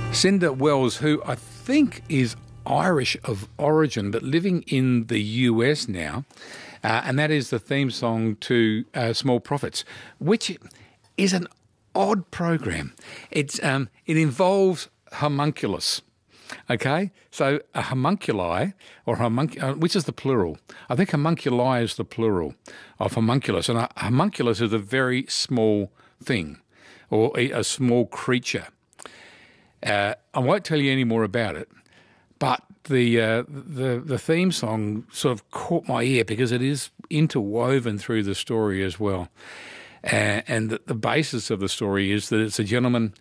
Cinder Wells, who I think is Irish of origin but living in the US now, and that is the theme song to Small Profits, which is an odd program. It involves homunculus. Okay, so a homunculi, or which is the plural? I think homunculi is the plural of homunculus, and a homunculus is a very small thing, or a small creature. I won't tell you any more about it, but the theme song sort of caught my ear because it is interwoven through the story as well, and the basis of the story is that it's a gentleman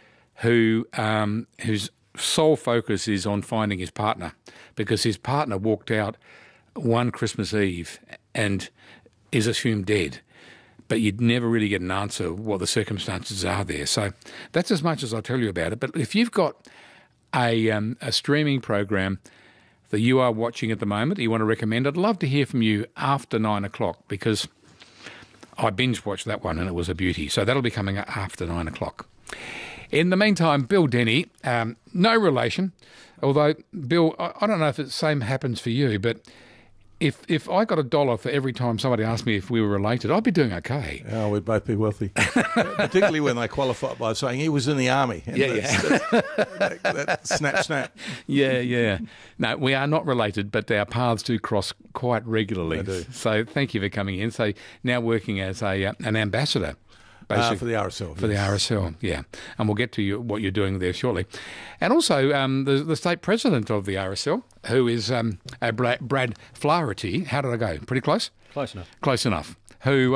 whose sole focus is on finding his partner, because his partner walked out one Christmas Eve and is assumed dead, but you'd never really get an answer what the circumstances are there. So that's as much as I'll tell you about it. But if you've got a streaming program that you are watching at the moment that you want to recommend, I'd love to hear from you after 9 o'clock, because I binge watched that one and it was a beauty. So that'll be coming up after 9 o'clock. In the meantime, Bill Denny, no relation, although, Bill, I don't know if the same happens for you, but if I got $1 for every time somebody asked me if we were related, I'd be doing okay. Oh, we'd both be wealthy. Particularly when they qualify by saying he was in the army. And that snap. Yeah. No, we are not related, but our paths do cross quite regularly. They do. So thank you for coming in. So now working as an ambassador. For the RSL. For the RSL, yeah. And we'll get to what you're doing there shortly. And also the state president of the RSL, who is Brad Flaherty. How did I go? Pretty close? Close enough. Close enough. Who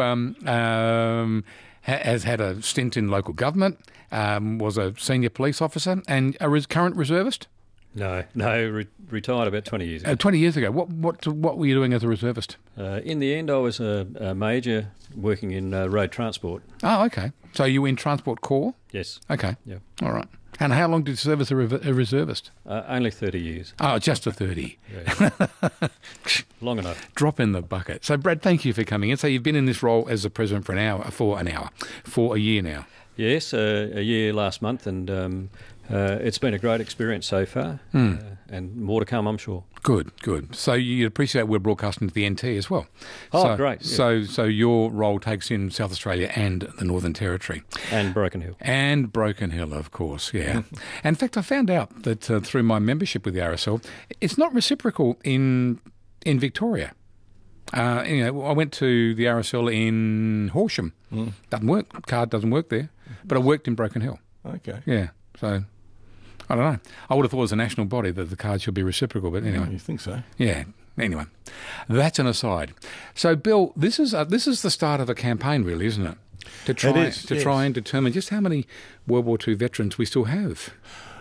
has had a stint in local government, was a senior police officer and a current reservist? No, retired about 20 years ago. 20 years ago. What were you doing as a reservist? In the end, I was a major working in road transport. Oh, okay. So you were in Transport Corps? Yes. Okay. Yeah. All right. And how long did you serve as a reservist? Only 30 years. Oh, just a 30. Yeah. Long enough. Drop in the bucket. So, Brad, thank you for coming in. So you've been in this role as the president for a year now. Yes, a year last month, and it's been a great experience so far, and more to come, I'm sure. Good. So you appreciate we're broadcasting to the NT as well. Oh, great. Yeah. So your role takes in South Australia and the Northern Territory. And Broken Hill. And Broken Hill, of course, yeah. In fact, I found out that through my membership with the RSL, it's not reciprocal in Victoria. I went to the RSL in Horsham. Doesn't work. Card doesn't work there. But I worked in Broken Hill. Okay. Yeah, so I don't know. I would have thought as a national body that the card should be reciprocal, but anyway. You think so? Yeah. Anyway, that's an aside. So, Bill, this is the start of a campaign, really, isn't it? To try and determine just how many World War II veterans we still have.